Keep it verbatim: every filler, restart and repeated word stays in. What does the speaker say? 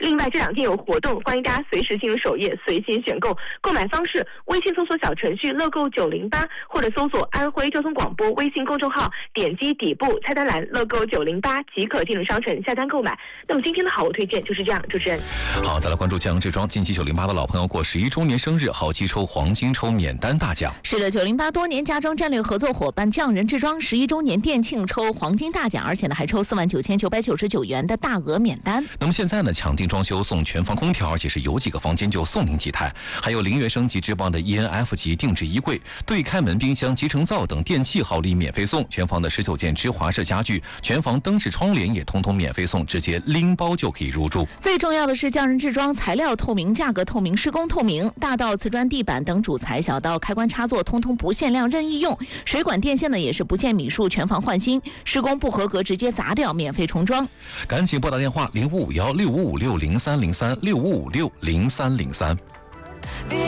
另外这两天有活动，欢迎大家随时进入首页随心选购。购买方式：微信搜索小程序乐购九零八，或者搜索安徽交通广播微信公众号，点击底部菜单栏乐购九零八即可进入商城下单购买。那么今天的好物推荐就是这样，主持人。 好，再来关注匠人制装，近期九零八的老朋友过十一周年生日，好期抽黄金抽免单大奖。 是的，九零八多年家装战略合作伙伴匠人制装十一周年店庆抽黄金大奖，而且呢还抽四万九千九百九十九元的大额免单。 那么现在呢，抢定装修送全房空调，而且是有几个房间就送您几台，还有零元升级质保的 E N F 级定制衣柜、对开门冰箱、集成灶等电器好礼免费送，全房的十九件芝华士家具，全房灯饰窗帘也通通免费送，直接拎包就可以入住。 最重要的是匠人制装材料透明，价格透明，施工透明，大到瓷砖地板等主材，小到开关插座，通通不限量任意用。水管电线呢也是不限米数，全房换新，施工不合格直接砸掉，免费重装。 赶紧拨打电话零五五幺六五五六零三零三六五五六零三零三。